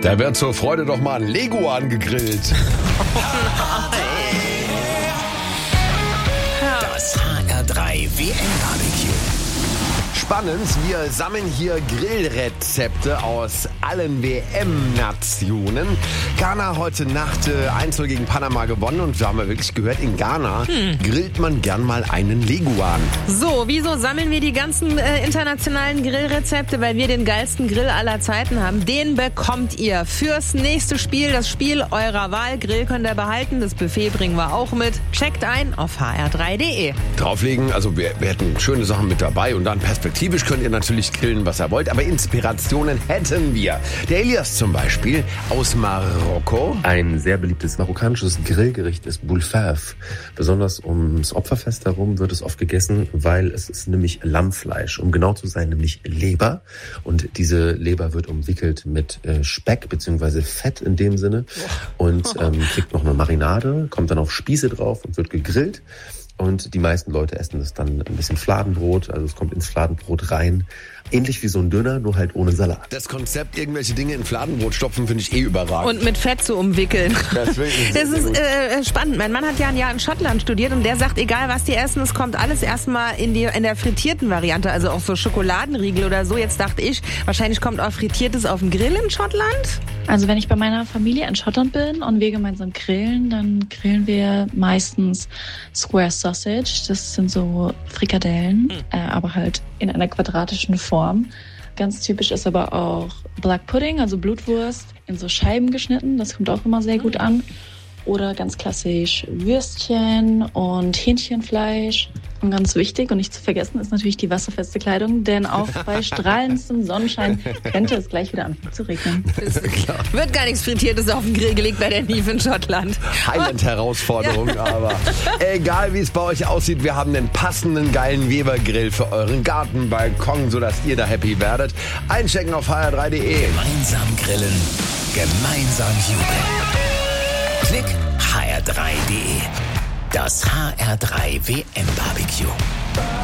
Da wird zur Freude doch mal ein Leguan gegrillt. Das HR3 WM-Barbecue. Spannend, wir sammeln hier Grillrezepte aus allen WM-Nationen. Ghana heute Nacht 1-0 gegen Panama gewonnen und wir haben ja wirklich gehört, in Ghana grillt man gern mal einen Leguan. So, wieso sammeln wir die ganzen internationalen Grillrezepte? Weil wir den geilsten Grill aller Zeiten haben. Den bekommt ihr fürs nächste Spiel, das Spiel eurer Wahl. Grill könnt ihr behalten, das Buffet bringen wir auch mit. Checkt ein auf hr3.de. Drauflegen, also wir hätten schöne Sachen mit dabei und dann perspektivisch könnt ihr natürlich grillen, was ihr wollt, aber Inspirationen hätten wir. Der Elias zum Beispiel aus Marokko. Ein sehr beliebtes marokkanisches Grillgericht ist Boulfaf. Besonders ums Opferfest herum wird es oft gegessen, weil es ist nämlich Lammfleisch, um genau zu sein, nämlich Leber. Und diese Leber wird umwickelt mit Speck bzw. Fett in dem Sinne und kriegt noch eine Marinade, kommt dann auf Spieße drauf und wird gegrillt. Und die meisten Leute essen das dann ein bisschen Fladenbrot, also es kommt ins Fladenbrot rein. Ähnlich wie so ein Döner, nur halt ohne Salat. Das Konzept, irgendwelche Dinge in Fladenbrot stopfen, finde ich überragend. Und mit Fett zu umwickeln. Das ist spannend. Mein Mann hat ja ein Jahr in Schottland studiert und der sagt, egal was die essen, es kommt alles erstmal in der frittierten Variante, also auch so Schokoladenriegel oder so. Jetzt dachte ich, wahrscheinlich kommt auch Frittiertes auf den Grill in Schottland. Also wenn ich bei meiner Familie in Schottland bin und wir gemeinsam grillen, dann grillen wir meistens Square Sausage. Das sind so Frikadellen, aber halt in einer quadratischen Form. Ganz typisch ist aber auch Black Pudding, also Blutwurst, in so Scheiben geschnitten. Das kommt auch immer sehr gut an. Oder ganz klassisch Würstchen und Hähnchenfleisch. Und ganz wichtig und nicht zu vergessen ist natürlich die wasserfeste Kleidung, denn auch bei strahlendem Sonnenschein könnte es gleich wieder anfangen zu regnen. Wird gar nichts Frittiertes auf den Grill gelegt bei der Neve in Schottland. Highland-Herausforderung, aber egal wie es bei euch aussieht, wir haben den passenden geilen Weber-Grill für euren Garten, Balkon, sodass ihr da happy werdet. Einchecken auf hr3.de. Gemeinsam grillen, gemeinsam jubeln. Klick hr3.de. Das HR3 WM-Barbecue.